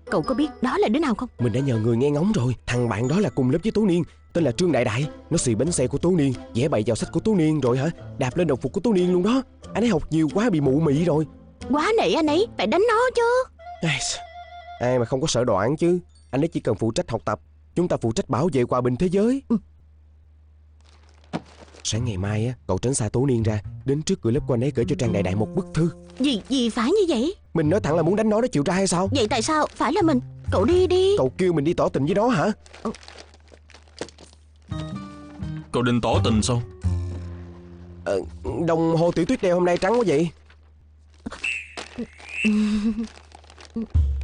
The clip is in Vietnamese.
Cậu có biết đó là đứa nào không? Mình đã nhờ người nghe ngóng rồi. Thằng bạn đó là cùng lớp với Tú Niên, tên là Trương Đại Đại. Nó xì bánh xe của Tú Niên, vẽ bậy vào sách của Tú Niên rồi hả, đạp lên đồng phục của Tú Niên luôn đó. Anh ấy học nhiều quá bị mụ mị rồi. Quá nể anh ấy, phải đánh nó chứ. Ai mà không có sở đoản chứ. Anh ấy chỉ cần phụ trách học tập, chúng ta phụ trách bảo vệ hòa bình thế giới. Sáng ngày mai á, cậu tránh xa Tú Niên ra, đến trước cửa lớp của anh ấy gửi cho Trang Đại Đại một bức thư. Gì phải như vậy? Mình nói thẳng là muốn đánh nó chịu ra hay sao? Vậy tại sao phải là mình? Cậu đi đi. Cậu kêu mình đi tỏ tình với nó hả? Cậu định tỏ tình sao? Đồng hồ tiểu tuyết đeo hôm nay trắng quá vậy.